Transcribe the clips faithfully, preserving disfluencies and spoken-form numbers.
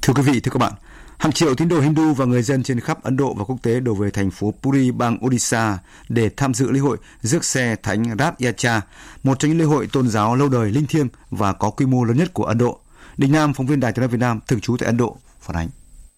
Thưa quý vị, thưa các bạn, hàng triệu tín đồ Hindu và người dân trên khắp Ấn Độ và quốc tế đổ về thành phố Puri, bang Odisha để tham dự lễ hội rước xe Thánh Rath Yatra, một trong những lễ hội tôn giáo lâu đời, linh thiêng và có quy mô lớn nhất của Ấn Độ. Đình Nam, phóng viên Đài Tiếng nói Việt Nam thường trú tại Ấn Độ, phản ánh.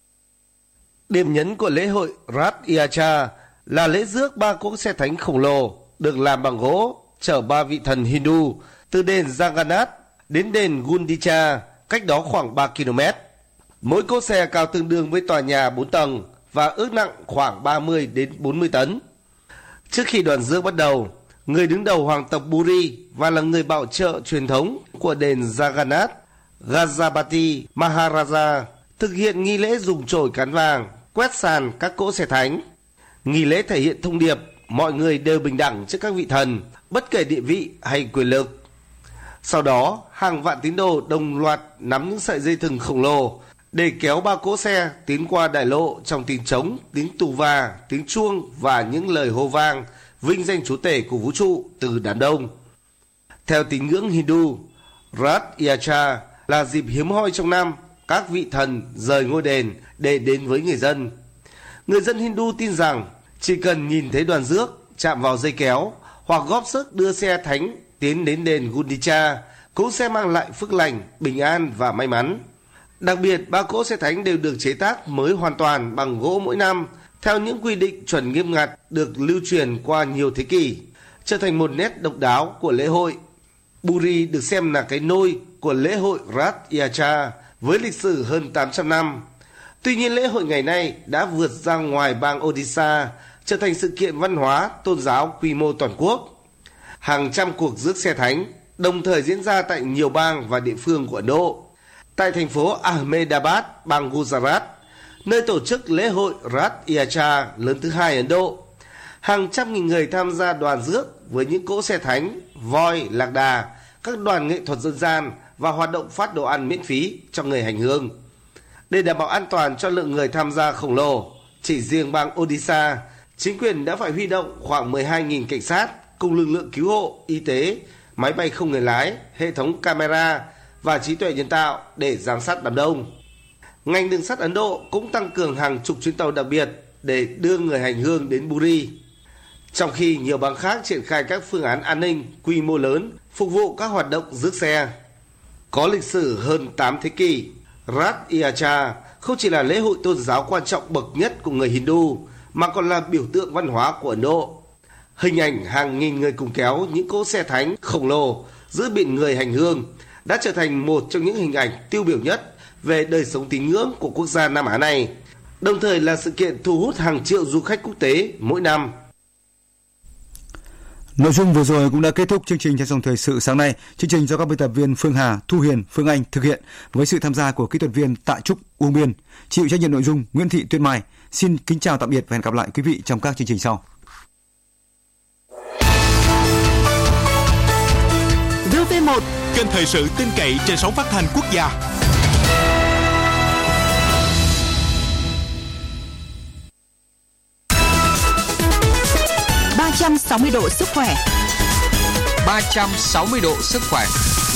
Điểm nhấn của lễ hội Rath Yatra là lễ rước ba cỗ xe thánh khổng lồ được làm bằng gỗ chở ba vị thần Hindu từ đền Jagannath đến đền Gundicha, cách đó khoảng ba ki lô mét. Mỗi cỗ xe cao tương đương với tòa nhà bốn tầng và ước nặng khoảng ba mươi đến bốn mươi tấn. Trước khi đoàn rước bắt đầu, người đứng đầu hoàng tộc Puri và là người bảo trợ truyền thống của đền Jagannath, Gajapati Maharaja, thực hiện nghi lễ dùng chổi cán vàng quét sàn các cỗ xe thánh. Nghi lễ thể hiện thông điệp mọi người đều bình đẳng trước các vị thần, bất kể địa vị hay quyền lực. Sau đó, hàng vạn tín đồ đồng loạt nắm những sợi dây thừng khổng lồ để kéo ba cỗ xe tiến qua đại lộ trong tiếng trống, tiếng tù và, tiếng chuông và những lời hô vang vinh danh Chúa Tể của vũ trụ từ đám đông. Theo tín ngưỡng Hindu, Rath Yatra là dịp hiếm hoi trong năm các vị thần rời ngôi đền để đến với người dân. Người dân Hindu tin rằng chỉ cần nhìn thấy đoàn rước, chạm vào dây kéo hoặc góp sức đưa xe thánh tiến đến đền Gundicha cũng sẽ mang lại phước lành, bình an và may mắn. Đặc biệt, ba cỗ xe thánh đều được chế tác mới hoàn toàn bằng gỗ mỗi năm, theo những quy định chuẩn nghiêm ngặt được lưu truyền qua nhiều thế kỷ, trở thành một nét độc đáo của lễ hội. Puri được xem là cái nôi của lễ hội Rath Yatra với lịch sử hơn tám trăm năm. Tuy nhiên, lễ hội ngày nay đã vượt ra ngoài bang Odisha, trở thành sự kiện văn hóa, tôn giáo quy mô toàn quốc. Hàng trăm cuộc rước xe thánh đồng thời diễn ra tại nhiều bang và địa phương của Ấn Độ. Tại thành phố Ahmedabad, bang Gujarat, nơi tổ chức lễ hội Rath Yatra lớn thứ hai Ấn Độ, hàng trăm nghìn người tham gia đoàn rước với những cỗ xe thánh, voi, lạc đà, các đoàn nghệ thuật dân gian và hoạt động phát đồ ăn miễn phí cho người hành hương. Để đảm bảo an toàn cho lượng người tham gia khổng lồ, chỉ riêng bang Odisha, chính quyền đã phải huy động khoảng mười hai nghìn cảnh sát cùng lực lượng cứu hộ, y tế, máy bay không người lái, hệ thống camera và trí tuệ nhân tạo để giám sát đám đông. Ngành đường sắt Ấn Độ cũng tăng cường hàng chục chuyến tàu đặc biệt để đưa người hành hương đến Puri. Trong khi nhiều bang khác triển khai các phương án an ninh quy mô lớn phục vụ các hoạt động rước xe. Có lịch sử hơn tám thế kỷ, Rath Yatra không chỉ là lễ hội tôn giáo quan trọng bậc nhất của người Hindu mà còn là biểu tượng văn hóa của Ấn Độ. Hình ảnh hàng nghìn người cùng kéo những cỗ xe thánh khổng lồ giữa biển người hành hương đã trở thành một trong những hình ảnh tiêu biểu nhất về đời sống tín ngưỡng của quốc gia Nam Á này, đồng thời là sự kiện thu hút hàng triệu du khách quốc tế mỗi năm. Nội dung vừa rồi cũng đã kết thúc chương trình Trên dòng thời sự sáng nay. Chương trình do các biên tập viên Phương Hà, Thu Hiền, Phương Anh thực hiện với sự tham gia của kỹ thuật viên Tạ Trúc, Uông Biên, chịu trách nhiệm nội dung Nguyễn Thị Tuyết Mai. Xin kính chào tạm biệt và hẹn gặp lại quý vị trong các chương trình sau. vê tê một, kênh thời sự tin cậy trên sóng phát thanh quốc gia. ba trăm sáu mươi độ sức khỏe. ba trăm sáu mươi độ sức khỏe.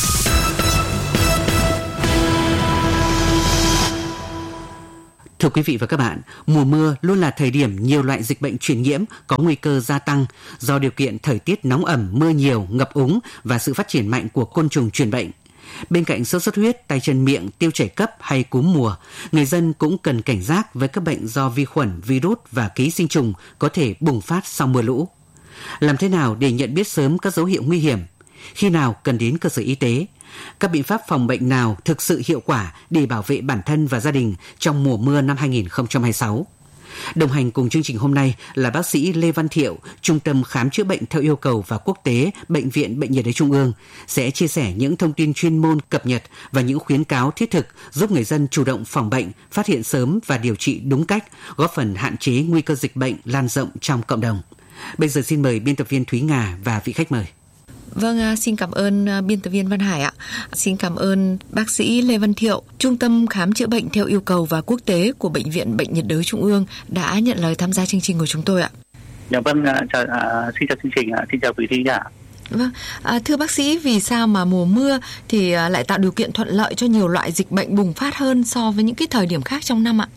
Thưa quý vị và các bạn, mùa mưa luôn là thời điểm nhiều loại dịch bệnh truyền nhiễm có nguy cơ gia tăng do điều kiện thời tiết nóng ẩm, mưa nhiều, ngập úng và sự phát triển mạnh của côn trùng truyền bệnh. Bên cạnh sốt xuất huyết, tay chân miệng, tiêu chảy cấp hay cúm mùa, người dân cũng cần cảnh giác với các bệnh do vi khuẩn, virus và ký sinh trùng có thể bùng phát sau mưa lũ. Làm thế nào để nhận biết sớm các dấu hiệu nguy hiểm? Khi nào cần đến cơ sở y tế? Các biện pháp phòng bệnh nào thực sự hiệu quả để bảo vệ bản thân và gia đình trong mùa mưa năm hai không hai sáu? Đồng hành cùng chương trình hôm nay là bác sĩ Lê Văn Thiệu, Trung tâm Khám chữa bệnh theo yêu cầu và quốc tế, Bệnh viện Bệnh nhiệt đới Trung ương, sẽ chia sẻ những thông tin chuyên môn cập nhật và những khuyến cáo thiết thực giúp người dân chủ động phòng bệnh, phát hiện sớm và điều trị đúng cách, góp phần hạn chế nguy cơ dịch bệnh lan rộng trong cộng đồng. Bây giờ xin mời biên tập viên Thúy Nga và vị khách mời. Vâng, xin cảm ơn biên tập viên Văn Hải ạ. Xin cảm ơn bác sĩ Lê Văn Thiệu, Trung tâm Khám chữa bệnh theo yêu cầu và quốc tế của Bệnh viện Bệnh nhiệt đới Trung ương đã nhận lời tham gia chương trình của chúng tôi ạ. Dạ vâng, chào, xin chào chương trình, xin chào quý thính giả. Vâng, à, thưa bác sĩ, vì sao mà mùa mưa thì lại tạo điều kiện thuận lợi cho nhiều loại dịch bệnh bùng phát hơn so với những cái thời điểm khác trong năm ạ?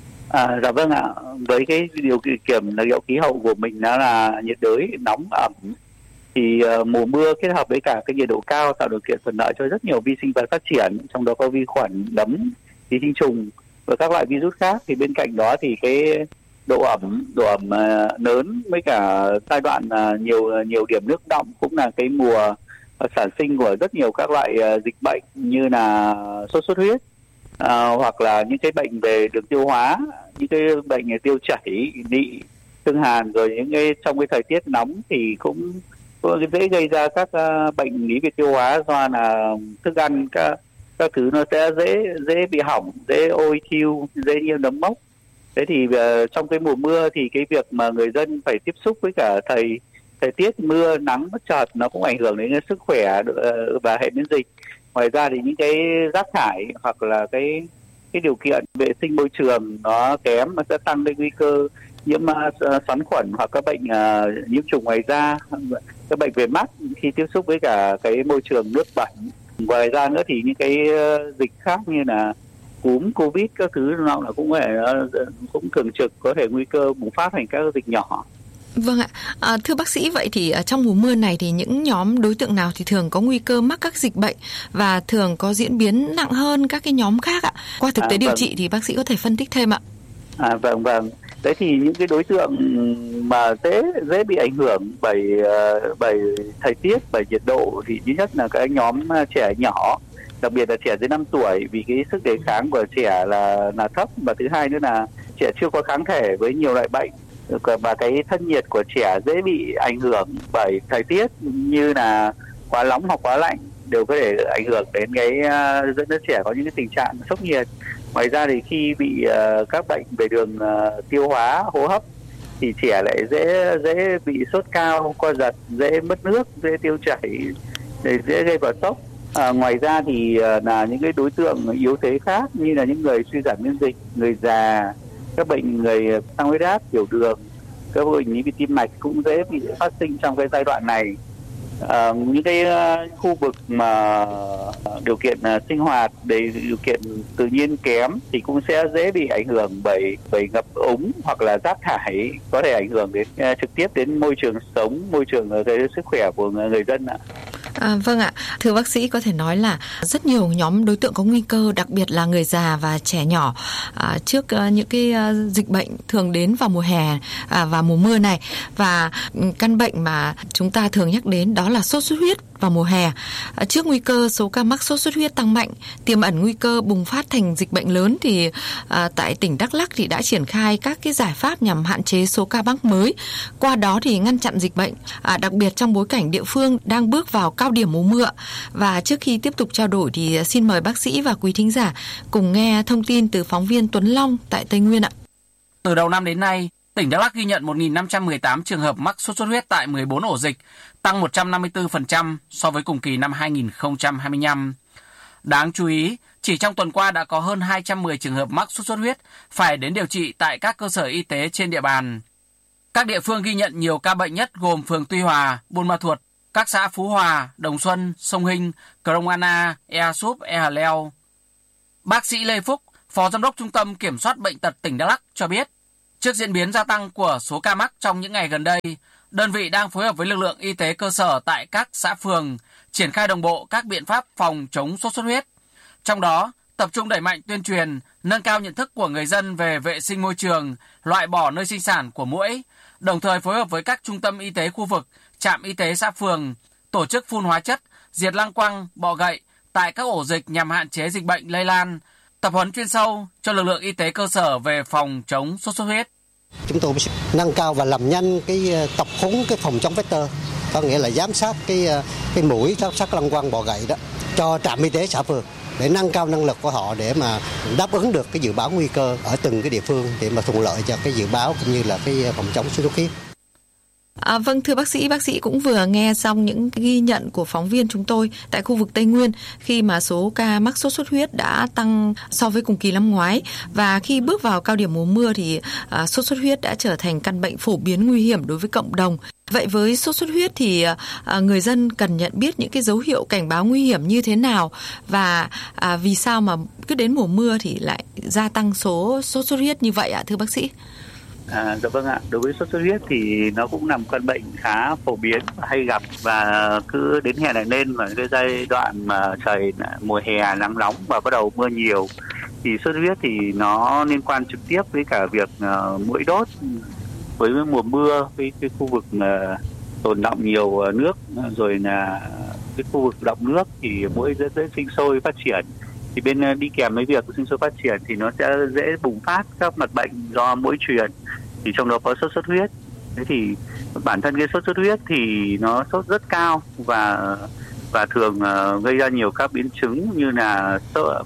À, dạ vâng ạ, với cái điều kiện là hiệu khí hậu của mình nó là nhiệt đới nóng ẩm, thì uh, mùa mưa kết hợp với cả cái nhiệt độ cao tạo điều kiện thuận lợi cho rất nhiều vi sinh vật phát triển, trong đó có vi khuẩn, nấm, ký sinh trùng và các loại virus khác. Thì bên cạnh đó thì cái độ ẩm độ ẩm uh, lớn với cả giai đoạn uh, nhiều nhiều điểm nước đọng cũng là cái mùa uh, sản sinh của rất nhiều các loại uh, dịch bệnh như là sốt xuất huyết, uh, hoặc là những cái bệnh về đường tiêu hóa, những cái bệnh tiêu chảy, nị, thương hàn, rồi những cái trong cái thời tiết nóng thì cũng dễ gây ra các uh, bệnh lý về tiêu hóa, do là thức ăn các các thứ nó sẽ dễ dễ bị hỏng, dễ ôi thiêu, dễ nhiễm nấm mốc. Thế thì uh, trong cái mùa mưa thì cái việc mà người dân phải tiếp xúc với cả thời thời tiết mưa nắng bất chợt nó cũng ảnh hưởng đến sức khỏe uh, và hệ miễn dịch. Ngoài ra thì những cái rác thải hoặc là cái cái điều kiện vệ sinh môi trường nó kém, nó sẽ tăng cái nguy cơ nhiễm uh, xoắn khuẩn hoặc các bệnh uh, nhiễm trùng ngoài da, các bệnh về mắt khi tiếp xúc với cả cái môi trường nước bẩn. Ngoài ra nữa thì những cái uh, dịch khác như là cúm, covid các thứ nó là cũng phải uh, cũng thường trực có thể nguy cơ bùng phát thành các dịch nhỏ. Vâng ạ, à, thưa bác sĩ, vậy thì trong mùa mưa này thì những nhóm đối tượng nào thì thường có nguy cơ mắc các dịch bệnh và thường có diễn biến nặng hơn các cái nhóm khác ạ? Qua thực tế à, điều vâng. trị thì bác sĩ có thể phân tích thêm ạ. À, vâng vâng. Đấy thì những cái đối tượng mà dễ dễ bị ảnh hưởng bởi uh, bởi thời tiết, bởi nhiệt độ thì thứ nhất là cái nhóm trẻ nhỏ, đặc biệt là trẻ dưới năm tuổi, vì cái sức đề kháng của trẻ là là thấp, và thứ hai nữa là trẻ chưa có kháng thể với nhiều loại bệnh, và cái thân nhiệt của trẻ dễ bị ảnh hưởng bởi thời tiết như là quá nóng hoặc quá lạnh, đều có thể ảnh hưởng đến cái uh, dẫn đến trẻ có những cái tình trạng sốc nhiệt. Ngoài ra thì khi bị uh, các bệnh về đường uh, tiêu hóa, hô hấp thì trẻ lại dễ dễ bị sốt cao, co giật, dễ mất nước, dễ tiêu chảy, dễ gây vào sốc. À, ngoài ra thì uh, là những cái đối tượng yếu thế khác như là những người suy giảm miễn dịch, người già, các bệnh người tăng huyết áp, tiểu đường, các bệnh lý về tim mạch cũng dễ bị phát sinh trong cái giai đoạn này. À, những cái uh, khu vực mà uh, điều kiện uh, sinh hoạt, để điều kiện tự nhiên kém thì cũng sẽ dễ bị ảnh hưởng bởi bởi ngập úng hoặc là rác thải, có thể ảnh hưởng đến uh, trực tiếp đến môi trường sống, môi trường uh, cái sức khỏe của người dân ạ. À, vâng ạ, thưa bác sĩ, có thể nói là rất nhiều nhóm đối tượng có nguy cơ, đặc biệt là người già và trẻ nhỏ à, trước uh, những cái uh, dịch bệnh thường đến vào mùa hè à, và mùa mưa này. Và um, căn bệnh mà chúng ta thường nhắc đến đó là sốt xuất huyết vào mùa hè. À, trước nguy cơ số ca mắc sốt xuất huyết tăng mạnh, tiềm ẩn nguy cơ bùng phát thành dịch bệnh lớn thì à, tại tỉnh Đắk Lắk thì đã triển khai các cái giải pháp nhằm hạn chế số ca mắc mới, qua đó thì ngăn chặn dịch bệnh, à, đặc biệt trong bối cảnh địa phương đang bước vào cao điểm mùa mưa. Và trước khi tiếp tục trao đổi thì xin mời bác sĩ và quý thính giả cùng nghe thông tin từ phóng viên Tuấn Long tại Tây Nguyên ạ. Từ đầu năm đến nay, tỉnh Đắk Lắk ghi nhận một nghìn năm trăm mười tám trường hợp mắc sốt xuất huyết tại mười bốn ổ dịch, tăng một trăm năm mươi tư phần trăm so với cùng kỳ năm hai nghìn không trăm hai mươi lăm. Đáng chú ý, chỉ trong tuần qua đã có hơn hai trăm mười trường hợp mắc sốt xuất huyết phải đến điều trị tại các cơ sở y tế trên địa bàn. Các địa phương ghi nhận nhiều ca bệnh nhất gồm phường Tuy Hòa, Buôn Ma Thuột, các xã Phú Hòa, Đồng Xuân, Sông Hinh, Krông Anna, Ea Súp, Ea Hà Leo. Bác sĩ Lê Phúc, Phó Giám đốc Trung tâm Kiểm soát Bệnh tật tỉnh Đắk Lắk cho biết, trước diễn biến gia tăng của số ca mắc trong những ngày gần đây, đơn vị đang phối hợp với lực lượng y tế cơ sở tại các xã phường triển khai đồng bộ các biện pháp phòng chống sốt xuất huyết. Trong đó, tập trung đẩy mạnh tuyên truyền, nâng cao nhận thức của người dân về vệ sinh môi trường, loại bỏ nơi sinh sản của muỗi, đồng thời phối hợp với các trung tâm y tế khu vực, trạm y tế xã phường, tổ chức phun hóa chất, diệt lăng quăng, bọ gậy tại các ổ dịch nhằm hạn chế dịch bệnh lây lan, tập huấn chuyên sâu cho lực lượng y tế cơ sở về phòng chống sốt xuất huyết. Chúng tôi sẽ nâng cao và làm nhanh cái tập huấn cái phòng chống vector, có nghĩa là giám sát cái cái mũi, giám sát lăng quăng, bọ gậy đó cho trạm y tế xã phường để nâng cao năng lực của họ để mà đáp ứng được cái dự báo nguy cơ ở từng cái địa phương để mà thuận lợi cho cái dự báo cũng như là cái phòng chống sốt xuất huyết. À, vâng, thưa bác sĩ, bác sĩ cũng vừa nghe xong những ghi nhận của phóng viên chúng tôi tại khu vực Tây Nguyên khi mà số ca mắc sốt xuất huyết đã tăng so với cùng kỳ năm ngoái, và khi bước vào cao điểm mùa mưa thì à, sốt xuất huyết đã trở thành căn bệnh phổ biến nguy hiểm đối với cộng đồng. Vậy với sốt xuất huyết thì à, người dân cần nhận biết những cái dấu hiệu cảnh báo nguy hiểm như thế nào, và à, vì sao mà cứ đến mùa mưa thì lại gia tăng số sốt xuất huyết như vậy ạ, thưa bác sĩ? À, dạ vâng ạ. Đối với sốt xuất huyết thì nó cũng là một căn bệnh khá phổ biến và hay gặp, và cứ đến hè này lên mà cái giai đoạn mà trời mùa hè nắng nóng và bắt đầu mưa nhiều thì sốt xuất huyết thì nó liên quan trực tiếp với cả việc uh, muỗi đốt. Với mùa mưa, với cái khu vực uh, tồn đọng nhiều nước, rồi là cái khu vực đọng nước thì muỗi rất dễ sinh sôi phát triển. Thì bên uh, đi kèm với việc sinh sôi phát triển thì nó sẽ dễ bùng phát các mật bệnh do muỗi truyền, thì trong đó có sốt xuất huyết. Thế thì bản thân cái sốt xuất huyết thì nó sốt rất cao và và thường uh, gây ra nhiều các biến chứng như là sốt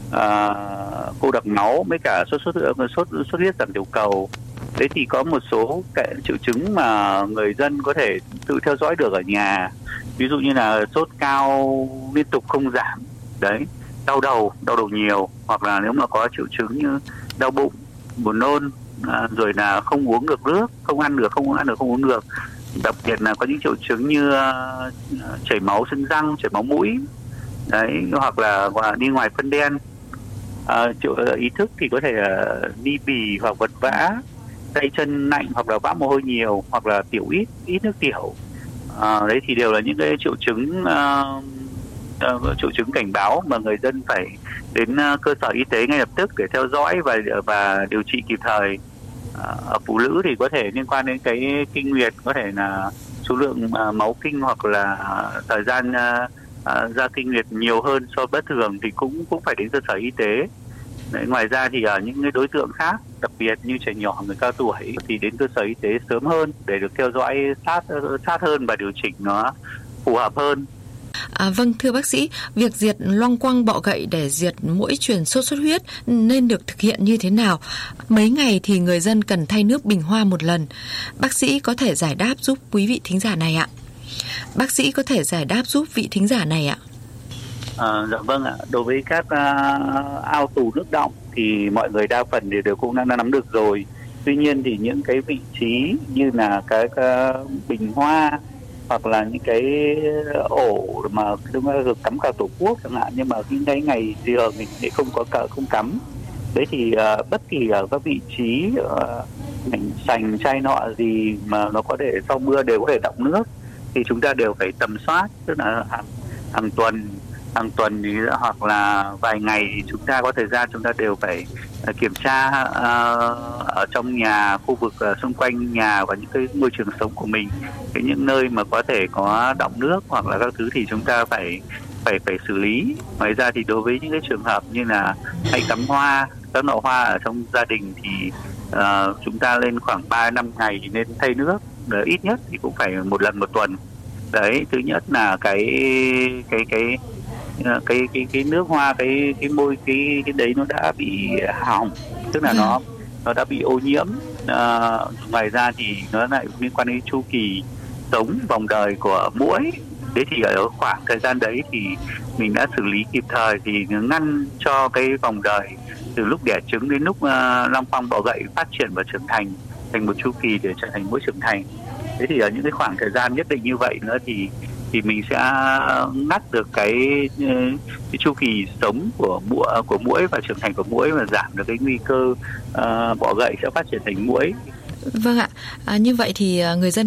uh, cô đặc máu, với cả sốt xuất sốt xuất huyết giảm tiểu cầu. Đấy thì có một số cái triệu chứng mà người dân có thể tự theo dõi được ở nhà, ví dụ như là sốt cao liên tục không giảm, đấy, đau đầu, đau đầu nhiều, hoặc là nếu mà có triệu chứng như đau bụng, buồn nôn, à, rồi là không uống được nước, không ăn được, không ăn được, không uống được. Đặc biệt là có những triệu chứng như uh, chảy máu sưng răng, chảy máu mũi, đấy, hoặc là, hoặc là đi ngoài phân đen. À, triệu, ý thức thì có thể uh, đi bì hoặc vật vã, tay chân lạnh, hoặc là vã mồ hôi nhiều, hoặc là tiểu ít, ít nước tiểu. À, đấy thì đều là những cái triệu chứng uh, uh, triệu chứng cảnh báo mà người dân phải đến uh, cơ sở y tế ngay lập tức để theo dõi và và điều trị kịp thời. Uh, ở phụ nữ thì có thể liên quan đến cái kinh nguyệt, có thể là số lượng uh, máu kinh hoặc là uh, thời gian uh, uh, ra kinh nguyệt nhiều hơn so với bất thường thì cũng cũng phải đến cơ sở y tế. Đấy, ngoài ra thì ở những cái đối tượng khác, đặc biệt như trẻ nhỏ, người cao tuổi thì đến cơ sở y tế sớm hơn để được theo dõi sát sát hơn và điều chỉnh nó phù hợp hơn. À, vâng, thưa bác sĩ, việc diệt loang quăng bọ gậy để diệt muỗi truyền sốt xuất huyết nên được thực hiện như thế nào? Mấy ngày thì người dân cần thay nước bình hoa một lần. Bác sĩ có thể giải đáp giúp quý vị thính giả này ạ. Bác sĩ có thể giải đáp giúp vị thính giả này ạ. À, dạ vâng ạ. Đối với các uh, ao tù nước đọng thì mọi người đa phần đều, đều cũng đã nắm được rồi. Tuy nhiên thì những cái vị trí như là các uh, bình hoa, hoặc là những cái ổ mà chúng ta được cắm cờ tổ quốc chẳng hạn, nhưng mà những cái ngày dừa mình lại không có cờ, không cắm. Đấy thì uh, bất kỳ ở các vị trí uh, mảnh sành chai nọ gì mà nó có thể sau mưa đều có thể đọng nước thì chúng ta đều phải tầm soát, tức là hàng, hàng tuần hàng tuần thì, hoặc là vài ngày thì chúng ta có thời gian chúng ta đều phải uh, kiểm tra uh, ở trong nhà, khu vực uh, xung quanh nhà và những cái môi trường sống của mình, cái những nơi mà có thể có đọng nước hoặc là các thứ thì chúng ta phải phải phải xử lý. Ngoài ra thì đối với những cái trường hợp như là hay cắm hoa, các nọ hoa ở trong gia đình thì uh, chúng ta lên khoảng ba năm ngày thì nên thay nước, uh, ít nhất thì cũng phải một lần một tuần. Đấy, thứ nhất là cái cái cái cái cái cái nước hoa, cái cái môi cái cái đấy nó đã bị hỏng, tức là nó nó đã bị ô nhiễm. À, ngoài ra thì nó lại liên quan đến chu kỳ sống, vòng đời của muỗi. Thế thì ở khoảng thời gian đấy thì mình đã xử lý kịp thời thì ngăn cho cái vòng đời từ lúc đẻ trứng đến lúc uh, long quăng bọ gậy phát triển và trưởng thành thành một chu kỳ để trở thành muỗi trưởng thành. Thế thì ở những cái khoảng thời gian nhất định như vậy nữa thì thì mình sẽ ngắt được cái, cái chu kỳ sống của muỗi của muỗi và trưởng thành của muỗi, và giảm được cái nguy cơ uh, bọ gậy sẽ phát triển thành muỗi. Vâng ạ, à, như vậy thì người dân